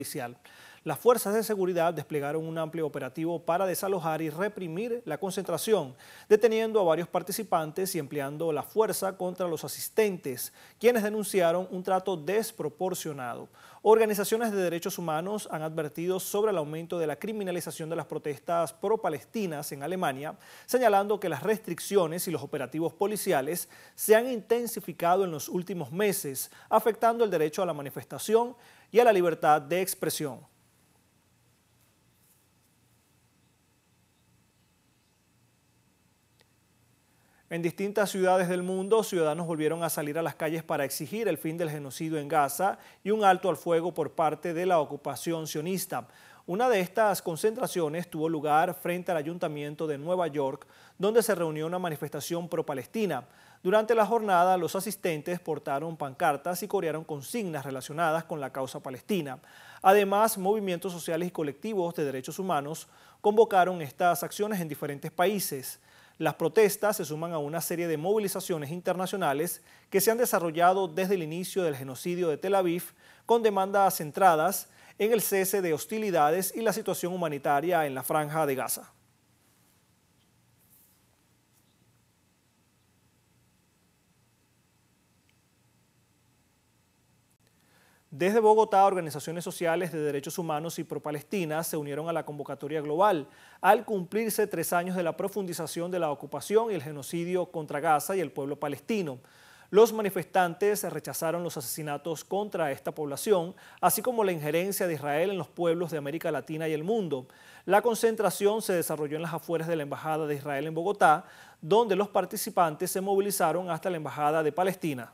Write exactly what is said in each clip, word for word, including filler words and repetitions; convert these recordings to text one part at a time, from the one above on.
policial. Las fuerzas de seguridad desplegaron un amplio operativo para desalojar y reprimir la concentración, deteniendo a varios participantes y empleando la fuerza contra los asistentes, quienes denunciaron un trato desproporcionado. Organizaciones de derechos humanos han advertido sobre el aumento de la criminalización de las protestas pro-palestinas en Alemania, señalando que las restricciones y los operativos policiales se han intensificado en los últimos meses, afectando el derecho a la manifestación y a la libertad de expresión. En distintas ciudades del mundo, ciudadanos volvieron a salir a las calles para exigir el fin del genocidio en Gaza y un alto al fuego por parte de la ocupación sionista. Una de estas concentraciones tuvo lugar frente al Ayuntamiento de Nueva York, donde se reunió una manifestación pro-palestina. Durante la jornada, los asistentes portaron pancartas y corearon consignas relacionadas con la causa palestina. Además, movimientos sociales y colectivos de derechos humanos convocaron estas acciones en diferentes países. Las protestas se suman a una serie de movilizaciones internacionales que se han desarrollado desde el inicio del genocidio de Tel Aviv, con demandas centradas en el cese de hostilidades y la situación humanitaria en la Franja de Gaza. Desde Bogotá, organizaciones sociales de derechos humanos y pro-palestinas se unieron a la convocatoria global al cumplirse tres años de la profundización de la ocupación y el genocidio contra Gaza y el pueblo palestino. Los manifestantes rechazaron los asesinatos contra esta población, así como la injerencia de Israel en los pueblos de América Latina y el mundo. La concentración se desarrolló en las afueras de la Embajada de Israel en Bogotá, donde los participantes se movilizaron hasta la Embajada de Palestina.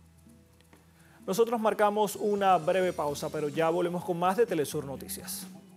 Nosotros marcamos una breve pausa, pero ya volvemos con más de Telesur Noticias.